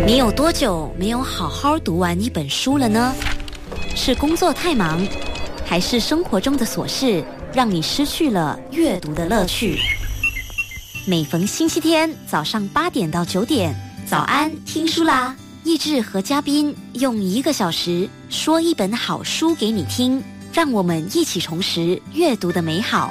你有多久没有好好读完一本书了呢？是工作太忙，还是生活中的琐事让你失去了阅读的乐趣？每逢星期天早上8点到9点，早安听书啦！奕志和嘉宾用1个小时说一本好书给你听，让我们一起重拾阅读的美好。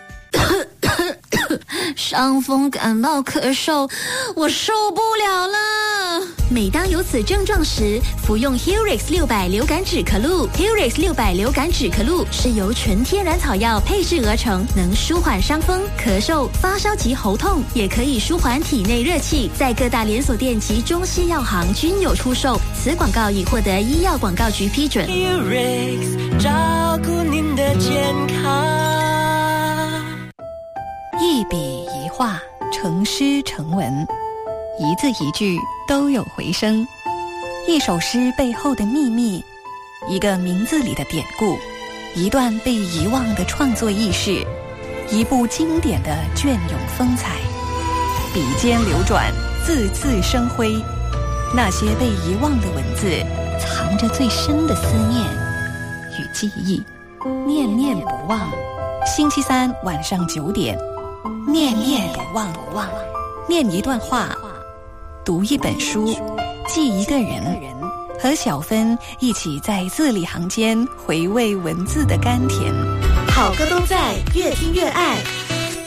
伤风感冒咳嗽，我受不了了。 每当有此症状时，服用 Helix 600流感止咳露。Helix 600流感止咳露是由纯天然草药配制而成，能舒缓伤风、咳嗽、发烧及喉痛，也可以舒缓体内热气。在各大连锁店及中西药行均有出售。此广告已获得医药广告局批准。 Helix 照顾您的健康。 一笔一画，成诗成文，一字一句都有回声。一首诗背后的秘密，一个名字里的典故，一段被遗忘的创作轶事，一部经典的隽永风采。笔尖流转，字字生辉。那些被遗忘的文字，藏着最深的思念与记忆，念念不忘。星期三晚上9点，念念不忘，念一段话，读一本书，记一个人，和小芬一起在字里行间回味文字的甘甜。 好歌都在，越听越爱。